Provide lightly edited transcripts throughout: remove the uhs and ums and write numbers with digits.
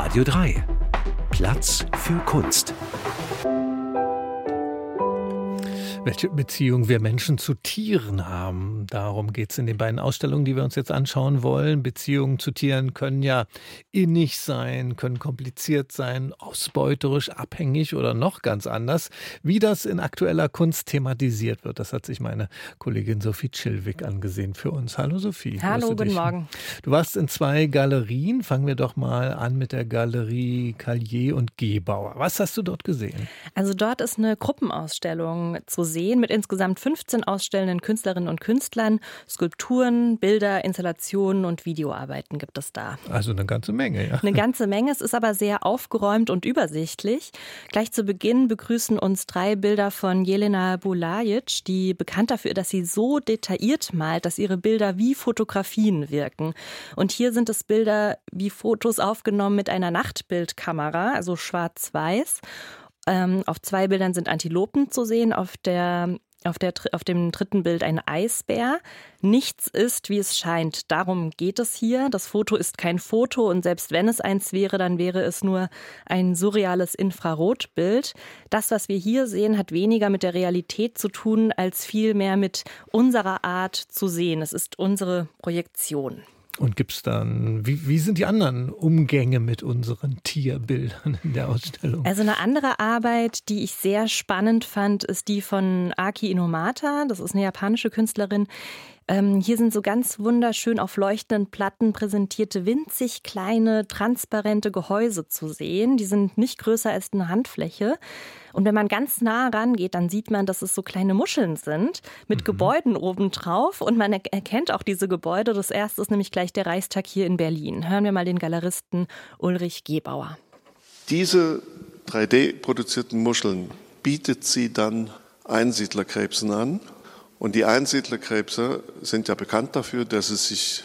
Radio 3. Platz für Kunst. Welche Beziehung wir Menschen zu Tieren haben. Darum geht es in den beiden Ausstellungen, die wir uns jetzt anschauen wollen. Beziehungen zu Tieren können ja innig sein, können kompliziert sein, ausbeuterisch, abhängig oder noch ganz anders. Wie das in aktueller Kunst thematisiert wird, das hat sich meine Kollegin Sophie Chilwick angesehen für uns. Hallo Sophie. Hallo, guten Morgen. Du warst in 2 Galerien. Fangen wir doch mal an mit der Galerie Callier und Gebauer. Was hast du dort gesehen? Also dort ist eine Gruppenausstellung zu sehen mit insgesamt 15 ausstellenden Künstlerinnen und Künstlern. Skulpturen, Bilder, Installationen und Videoarbeiten gibt es da. Also eine ganze Menge, ja. Eine ganze Menge. Es ist aber sehr aufgeräumt und übersichtlich. Gleich zu Beginn begrüßen uns 3 Bilder von Jelena Bulajic, die bekannt dafür ist, dass sie so detailliert malt, dass ihre Bilder wie Fotografien wirken. Und hier sind es Bilder wie Fotos aufgenommen mit einer Nachtbildkamera, also schwarz-weiß. Auf 2 Bildern sind Antilopen zu sehen, auf dem 3. Bild ein Eisbär. Nichts ist, wie es scheint. Darum geht es hier. Das Foto ist kein Foto und selbst wenn es eins wäre, dann wäre es nur ein surreales Infrarotbild. Das, was wir hier sehen, hat weniger mit der Realität zu tun, als vielmehr mit unserer Art zu sehen. Es ist unsere Projektion. Und gibt's dann, wie sind die anderen Umgänge mit unseren Tierbildern in der Ausstellung? Also eine andere Arbeit, die ich sehr spannend fand, ist die von Aki Inomata. Das ist eine japanische Künstlerin. Hier sind so ganz wunderschön auf leuchtenden Platten präsentierte, winzig kleine, transparente Gehäuse zu sehen. Die sind nicht größer als eine Handfläche. Und wenn man ganz nah rangeht, dann sieht man, dass es so kleine Muscheln sind mit Gebäuden obendrauf. Und man erkennt auch diese Gebäude. Das erste ist nämlich gleich der Reichstag hier in Berlin. Hören wir mal den Galeristen Ulrich Gebauer. Diese 3D-produzierten Muscheln bietet sie dann Einsiedlerkrebsen an. Und die Einsiedlerkrebse sind ja bekannt dafür, dass sie sich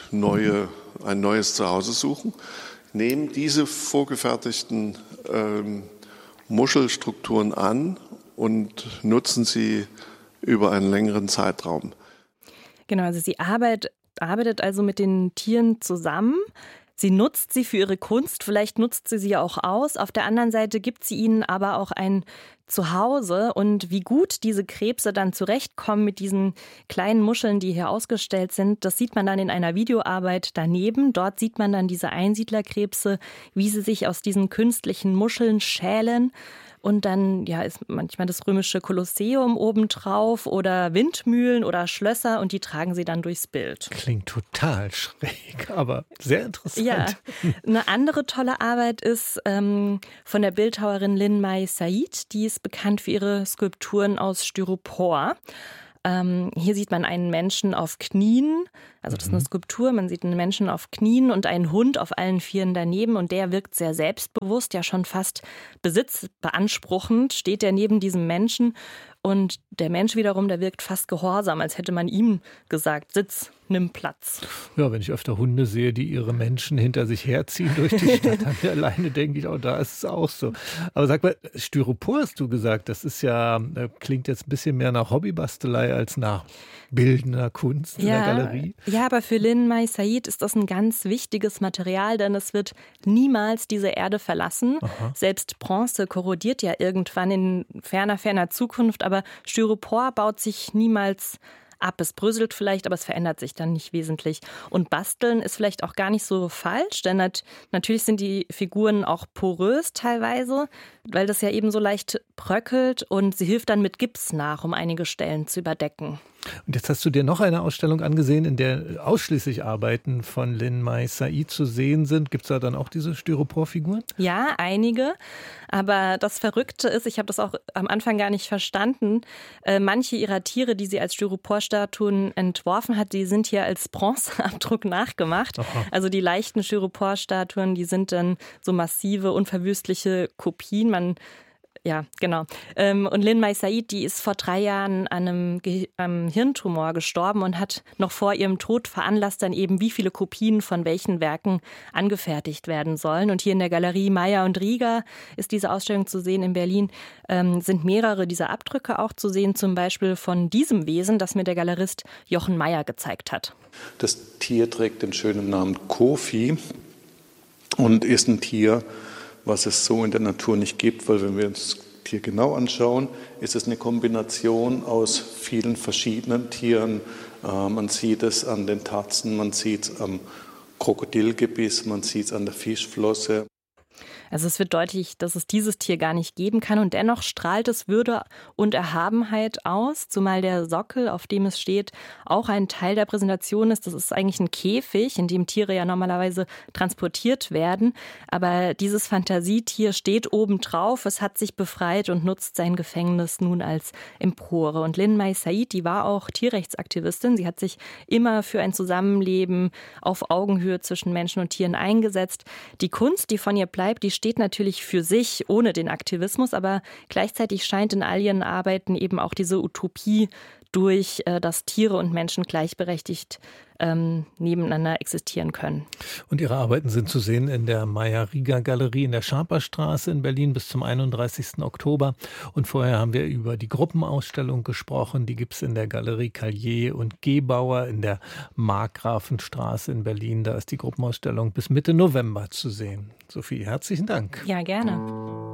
ein neues Zuhause suchen, nehmen diese vorgefertigten Muschelstrukturen an und nutzen sie über einen längeren Zeitraum. Genau, also sie arbeitet also mit den Tieren zusammen. Sie nutzt sie für ihre Kunst, vielleicht nutzt sie ja auch aus. Auf der anderen Seite gibt sie ihnen aber auch ein Zuhause. Und wie gut diese Krebse dann zurechtkommen mit diesen kleinen Muscheln, die hier ausgestellt sind, das sieht man dann in einer Videoarbeit daneben. Dort sieht man dann diese Einsiedlerkrebse, wie sie sich aus diesen künstlichen Muscheln schälen. Und dann ist manchmal das römische Kolosseum obendrauf oder Windmühlen oder Schlösser und die tragen sie dann durchs Bild. Klingt total schräg, aber sehr interessant. Ja, eine andere tolle Arbeit ist von der Bildhauerin Lin Mai Said. Die ist bekannt für ihre Skulpturen aus Styropor. Hier sieht man einen Menschen auf Knien, also das ist eine Skulptur, man sieht einen Menschen auf Knien und einen Hund auf allen 4 daneben und der wirkt sehr selbstbewusst, ja schon fast besitzbeanspruchend, steht er neben diesem Menschen und der Mensch wiederum, der wirkt fast gehorsam, als hätte man ihm gesagt, Sitz, nimm Platz. Ja, wenn ich öfter Hunde sehe, die ihre Menschen hinter sich herziehen durch die Stadt, dann alleine denke ich, da ist es auch so. Aber sag mal, Styropor hast du gesagt, das ist ja, klingt jetzt ein bisschen mehr nach Hobbybastelei als nach bildender Kunst in der Galerie. Ja, aber für Lin Mai Said ist das ein ganz wichtiges Material, denn es wird niemals diese Erde verlassen. Aha. Selbst Bronze korrodiert ja irgendwann in ferner Zukunft, aber Styropor baut sich niemals ab. Es bröselt vielleicht, aber es verändert sich dann nicht wesentlich. Und basteln ist vielleicht auch gar nicht so falsch, denn natürlich sind die Figuren auch porös teilweise, weil das ja eben so leicht bröckelt und sie hilft dann mit Gips nach, um einige Stellen zu überdecken. Und jetzt hast du dir noch eine Ausstellung angesehen, in der ausschließlich Arbeiten von Lin Mai Said zu sehen sind. Gibt es da dann auch diese Styroporfiguren? Ja, einige. Aber das Verrückte ist, ich habe das auch am Anfang gar nicht verstanden, manche ihrer Tiere, die sie als Styroporstatuen entworfen hat, die sind hier als Bronzeabdruck nachgemacht. Aha. Also die leichten Styroporstatuen, die sind dann so massive, unverwüstliche Kopien. Ja, genau. Und Lin Mai Said, die ist vor 3 Jahren an einem Hirntumor gestorben und hat noch vor ihrem Tod veranlasst dann eben, wie viele Kopien von welchen Werken angefertigt werden sollen. Und hier in der Galerie Meyer und Rieger ist diese Ausstellung zu sehen in Berlin, sind mehrere dieser Abdrücke auch zu sehen, zum Beispiel von diesem Wesen, das mir der Galerist Jochen Meyer gezeigt hat. Das Tier trägt den schönen Namen Kofi und ist ein Tier, was es so in der Natur nicht gibt, weil wenn wir uns das Tier genau anschauen, ist es eine Kombination aus vielen verschiedenen Tieren. Man sieht es an den Tatzen, man sieht es am Krokodilgebiss, man sieht es an der Fischflosse. Also es wird deutlich, dass es dieses Tier gar nicht geben kann und dennoch strahlt es Würde und Erhabenheit aus, zumal der Sockel, auf dem es steht, auch ein Teil der Präsentation ist. Das ist eigentlich ein Käfig, in dem Tiere ja normalerweise transportiert werden, aber dieses Fantasietier steht obendrauf, es hat sich befreit und nutzt sein Gefängnis nun als Empore. Und Lin Mai Said, die war auch Tierrechtsaktivistin, sie hat sich immer für ein Zusammenleben auf Augenhöhe zwischen Menschen und Tieren eingesetzt. Die Kunst, die von ihr bleibt, die steht natürlich für sich ohne den Aktivismus, aber gleichzeitig scheint in all ihren Arbeiten eben auch diese Utopie durch, dass Tiere und Menschen gleichberechtigt nebeneinander existieren können. Und Ihre Arbeiten sind zu sehen in der Meyer-Rieger-Galerie in der Schaperstraße in Berlin bis zum 31. Oktober. Und vorher haben wir über die Gruppenausstellung gesprochen. Die gibt es in der Galerie Callier und Gebauer in der Markgrafenstraße in Berlin. Da ist die Gruppenausstellung bis Mitte November zu sehen. Sophie, herzlichen Dank. Ja, gerne.